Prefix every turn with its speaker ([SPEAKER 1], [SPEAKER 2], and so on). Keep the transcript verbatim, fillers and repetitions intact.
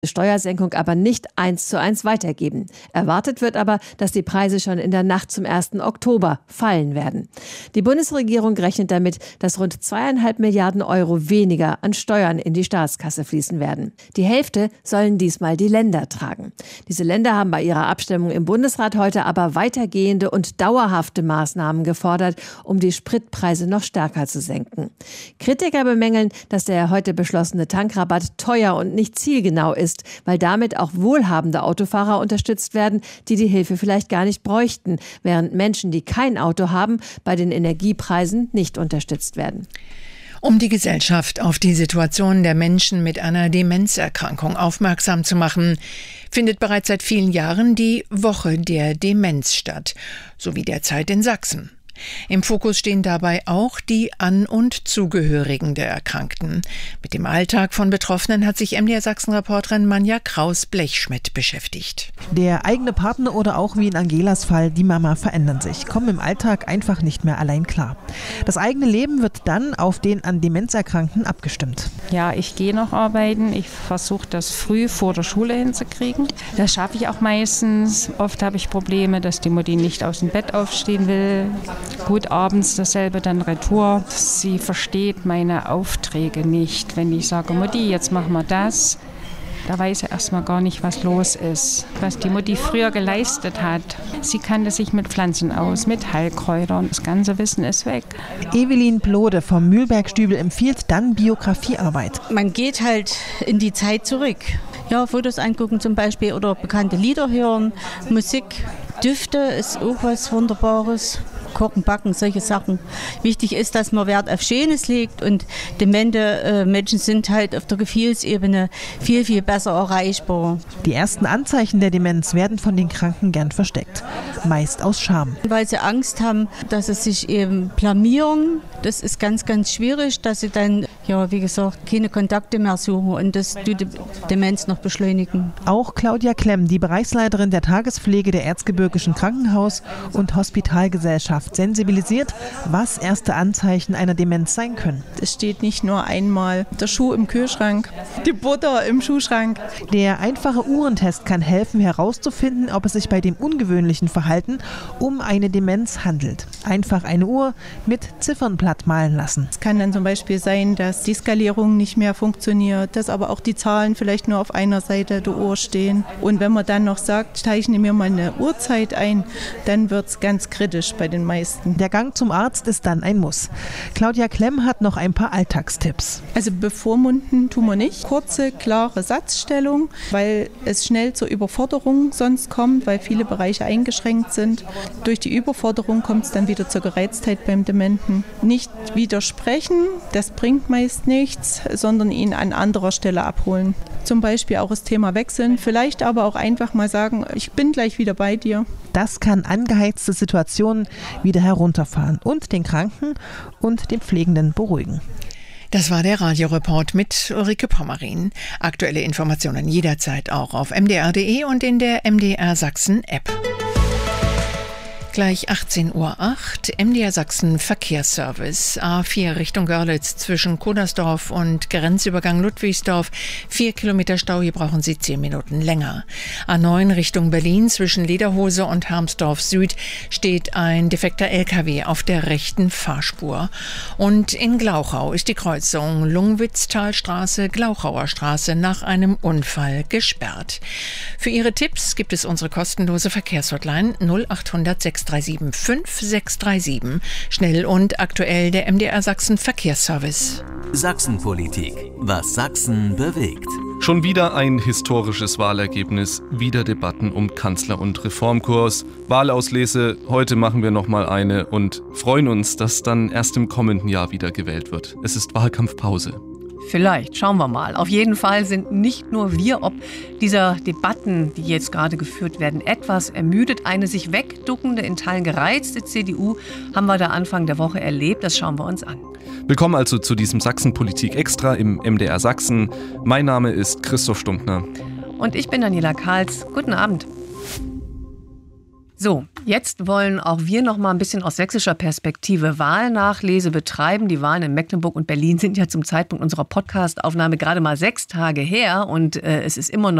[SPEAKER 1] Steuersenkung aber nicht eins zu eins weitergeben. Erwartet wird aber, dass die Preise schon in der Nacht zum ersten Oktober fallen werden. Die Bundesregierung rechnet damit, dass rund zweieinhalb Milliarden Euro weniger an Steuern in die Staatskasse fließen werden. Die Hälfte sollen diesmal die Länder tragen. Diese Länder haben bei ihrer Abstimmung im Bundesrat heute aber weitergehende und dauerhafte Maßnahmen gefordert, um die Spritpreise noch stärker zu senken. Kritiker bemängeln, dass der heute beschlossene Tankrabatt teuer und nicht zielgenau ist, weil damit auch wohlhabende Autofahrer unterstützt werden, die die Hilfe vielleicht gar nicht bräuchten, während Menschen, die kein Auto haben, bei den Energiepreisen nicht unterstützt werden.
[SPEAKER 2] Um die Gesellschaft auf die Situation der Menschen mit einer Demenzerkrankung aufmerksam zu machen, findet bereits seit vielen Jahren die Woche der Demenz statt, sowie derzeit in Sachsen. Im Fokus stehen dabei auch die An- und Zugehörigen der Erkrankten. Mit dem Alltag von Betroffenen hat sich M D R Sachsen-Reporterin Manja Kraus-Blechschmidt beschäftigt.
[SPEAKER 3] Der eigene Partner oder auch wie in Angelas Fall die Mama verändern sich, kommen im Alltag einfach nicht mehr allein klar. Das eigene Leben wird dann auf den an Demenz Erkrankten abgestimmt.
[SPEAKER 4] Ja, ich gehe noch arbeiten. Ich versuche das früh vor der Schule hinzukriegen. Das schaffe ich auch meistens. Oft habe ich Probleme, dass die Mutti nicht aus dem Bett aufstehen will. Gut, abends dasselbe dann Retour. Sie versteht meine Aufträge nicht. Wenn ich sage, Mutti, jetzt machen wir das, da weiß sie erstmal gar nicht, was los ist. Was die Mutti früher geleistet hat. Sie kannte sich mit Pflanzen aus, mit Heilkräutern. Das ganze Wissen ist weg.
[SPEAKER 3] Evelyn Plode vom Mühlbergstübel empfiehlt dann Biografiearbeit.
[SPEAKER 5] Man geht halt in die Zeit zurück. Ja, Fotos angucken zum Beispiel oder bekannte Lieder hören. Musik, Düfte ist auch was Wunderbares. Kochen, Backen, solche Sachen. Wichtig ist, dass man Wert auf Schönes legt und demente äh, Menschen sind halt auf der Gefühlsebene viel, viel besser erreichbar.
[SPEAKER 3] Die ersten Anzeichen der Demenz werden von den Kranken gern versteckt, meist aus Scham.
[SPEAKER 5] Weil sie Angst haben, dass sie sich eben blamieren. Das ist ganz, ganz schwierig, dass sie dann, ja, wie gesagt, keine Kontakte mehr suchen und das tut die Demenz noch beschleunigen.
[SPEAKER 3] Auch Claudia Klemm, die Bereichsleiterin der Tagespflege der Erzgebirgischen Krankenhaus- und Hospitalgesellschaft, sensibilisiert, was erste Anzeichen einer Demenz sein können.
[SPEAKER 6] Es steht nicht nur einmal der Schuh im Kühlschrank, die Butter im Schuhschrank.
[SPEAKER 3] Der einfache Uhrentest kann helfen, herauszufinden, ob es sich bei dem ungewöhnlichen Verhalten um eine Demenz handelt. Einfach eine Uhr mit Ziffernblatt malen lassen.
[SPEAKER 6] Es kann dann zum Beispiel sein, dass die Skalierung nicht mehr funktioniert, dass aber auch die Zahlen vielleicht nur auf einer Seite der Uhr stehen. Und wenn man dann noch sagt, zeichne mir mal eine Uhrzeit ein, dann wird es ganz kritisch bei den meisten.
[SPEAKER 3] Der Gang zum Arzt ist dann ein Muss. Claudia Klemm hat noch ein paar Alltagstipps.
[SPEAKER 6] Also bevormunden tun wir nicht. Kurze, klare Satzstellung, weil es schnell zur Überforderung sonst kommt, weil viele Bereiche eingeschränkt sind. Durch die Überforderung kommt es dann wieder zur Gereiztheit beim Dementen. Nicht widersprechen, das bringt meist nichts, sondern ihn an anderer Stelle abholen. Zum Beispiel auch das Thema wechseln, vielleicht aber auch einfach mal sagen, ich bin gleich wieder bei dir.
[SPEAKER 3] Das kann angeheizte Situationen wieder herunterfahren und den Kranken und den Pflegenden beruhigen.
[SPEAKER 2] Das war der Radioreport mit Ulrike Pommerin. Aktuelle Informationen jederzeit auch auf m d r punkt d e und in der M D R Sachsen App. Gleich achtzehn Uhr acht, M D R Sachsen Verkehrsservice. A vier Richtung Görlitz zwischen Kodersdorf und Grenzübergang Ludwigsdorf. Vier Kilometer Stau, hier brauchen Sie zehn Minuten länger. A neun Richtung Berlin zwischen Lederhose und Hermsdorf Süd steht ein defekter L K W auf der rechten Fahrspur. Und in Glauchau ist die Kreuzung Lungwitztalstraße, Glauchauer Straße nach einem Unfall gesperrt. Für Ihre Tipps gibt es unsere kostenlose Verkehrshotline null acht hundert sechs drei sieben fünf sechs drei sieben. Schnell und aktuell der M D R Sachsen Verkehrsservice.
[SPEAKER 7] Sachsenpolitik. Was Sachsen bewegt.
[SPEAKER 8] Schon wieder ein historisches Wahlergebnis, wieder Debatten um Kanzler- und Reformkurs. Wahlauslese, heute machen wir nochmal eine und freuen uns, dass dann erst im kommenden Jahr wieder gewählt wird. Es ist Wahlkampfpause.
[SPEAKER 9] Vielleicht, schauen wir mal. Auf jeden Fall sind nicht nur wir ob dieser Debatten, die jetzt gerade geführt werden, etwas ermüdet. Eine sich wegduckende, in Teilen gereizte C D U haben wir da Anfang der Woche erlebt. Das schauen wir uns an.
[SPEAKER 8] Willkommen also zu diesem Sachsenpolitik Extra im M D R Sachsen. Mein Name ist Christoph Stumptner.
[SPEAKER 9] Und ich bin Daniela Karls. Guten Abend. So, jetzt wollen auch wir noch mal ein bisschen aus sächsischer Perspektive Wahlnachlese betreiben. Die Wahlen in Mecklenburg und Berlin sind ja zum Zeitpunkt unserer Podcast-Aufnahme gerade mal sechs Tage her und äh, es ist immer noch